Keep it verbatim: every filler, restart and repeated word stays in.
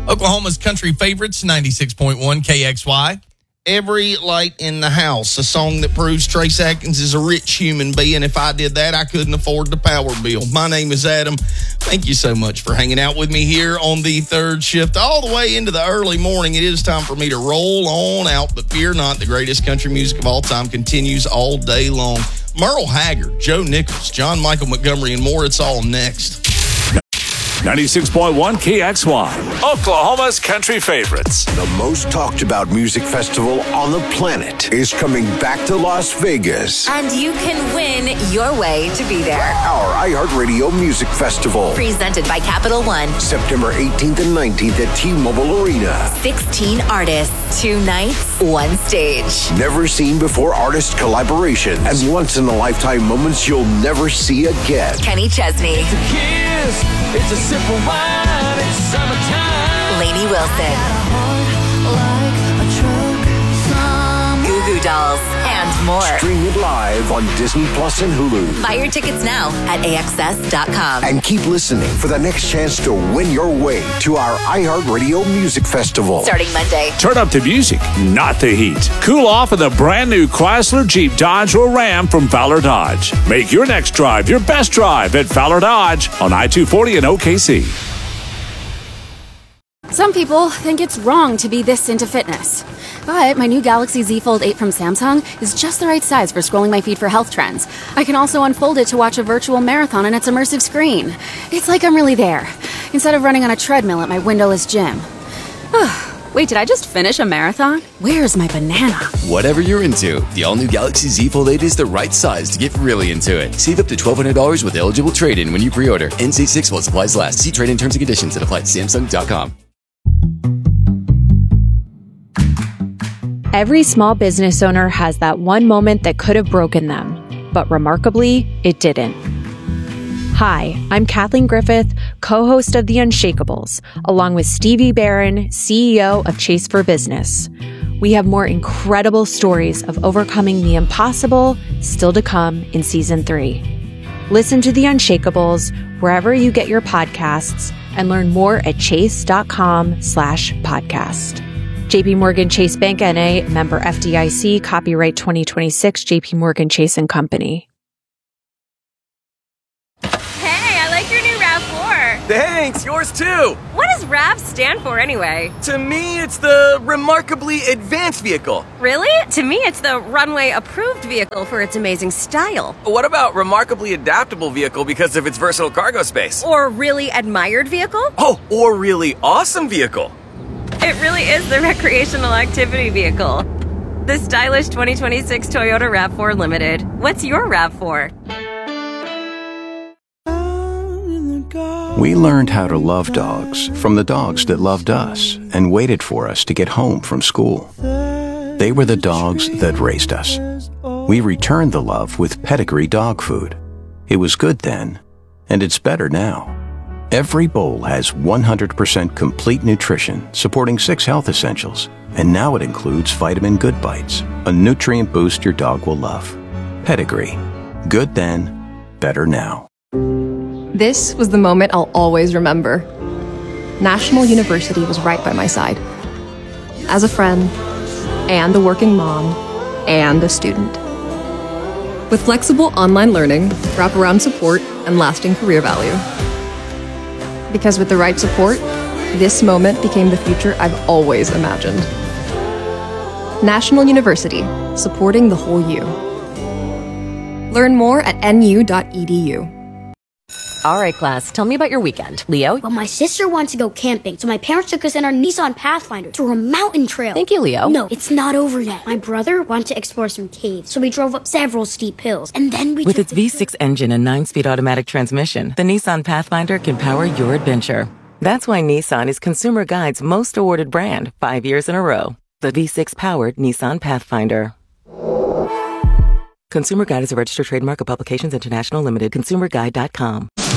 Oklahoma's country favorites, ninety-six point one K X Y. Every Light in the House, a song that proves Trace Atkins is a rich human being. If I did that, I couldn't afford the power bill. My name is Adam. Thank you so much for hanging out with me here on the third shift, all the way into the early morning. It is time for me to roll on out, but fear not, the greatest country music of all time continues all day long. Merle Haggard, Joe Nichols, John Michael Montgomery, and more. It's all next. ninety-six point one K X Y, Oklahoma's country favorites. The most talked about music festival on the planet is coming back to Las Vegas. And you can win your way to be there. Our iHeartRadio Music Festival. Presented by Capital One. September eighteenth and nineteenth at T-Mobile Arena. sixteen artists, two nights, one stage. Never seen before artist collaborations and once-in-a-lifetime moments you'll never see again. Kenny Chesney. It's a kiss. It's a sip of wine, it's summertime. Lainey Wilson. Goo Goo Dolls and more. Stream it live on Disney Plus and Hulu. Buy your tickets now at A X S dot com. And keep listening for the next chance to win your way to our iHeartRadio Music Festival. Starting Monday. Turn up the music, not the heat. Cool off in the brand new Chrysler, Jeep, Dodge, or Ram from Fowler Dodge. Make your next drive your best drive at Fowler Dodge on I two forty in O K C. Some people think it's wrong to be this into fitness. But my new Galaxy Z Fold eight from Samsung is just the right size for scrolling my feed for health trends. I can also unfold it to watch a virtual marathon on its immersive screen. It's like I'm really there, instead of running on a treadmill at my windowless gym. Wait, did I just finish a marathon? Where's my banana? Whatever you're into, the all-new Galaxy Z Fold eight is the right size to get really into it. Save up to twelve hundred dollars with eligible trade-in when you pre-order. N C six while supplies last. See trade-in terms and conditions and apply at Samsung dot com. Every small business owner has that one moment that could have broken them, but remarkably, it didn't. Hi, I'm Kathleen Griffith, co-host of The Unshakables, along with Stevie Barron, C E O of Chase for Business. We have more incredible stories of overcoming the impossible still to come in season three. Listen to The Unshakables wherever you get your podcasts and learn more at chase.com slash podcast. J P Morgan Chase Bank N A, member F D I C, copyright twenty twenty-six, J P Morgan Chase and Company. Hey, I like your new RAV four. Thanks, yours too. What does RAV stand for anyway? To me, it's the Remarkably Advanced Vehicle. Really? To me, it's the Runway Approved Vehicle for its amazing style. What about Remarkably Adaptable Vehicle because of its versatile cargo space? Or Really Admired Vehicle? Oh, or Really Awesome Vehicle. It really is the recreational activity vehicle. The stylish twenty twenty-six Toyota RAV four Limited. What's your RAV four? We learned how to love dogs from the dogs that loved us and waited for us to get home from school. They were the dogs that raised us. We returned the love with Pedigree dog food. It was good then, and it's better now. Every bowl has one hundred percent complete nutrition, supporting six health essentials. And now it includes Vitamin Good Bites, a nutrient boost your dog will love. Pedigree. Good then, better now. This was the moment I'll always remember. National University was right by my side. As a friend, and a working mom, and a student. With flexible online learning, wraparound support, and lasting career value. Because with the right support, this moment became the future I've always imagined. National University, supporting the whole you. Learn more at N U dot E D U. All right, class, tell me about your weekend. Leo? Well, my sister wants to go camping, so my parents took us in our Nissan Pathfinder to a mountain trail. Thank you, Leo. No, it's not over yet. My brother wanted to explore some caves, so we drove up several steep hills, and then we With its V six engine and nine-speed automatic transmission, the Nissan Pathfinder can power your adventure. That's why Nissan is Consumer Guide's most awarded brand five years in a row. The V six-powered Nissan Pathfinder. Consumer Guide is a registered trademark of Publications International Limited. consumer guide dot com.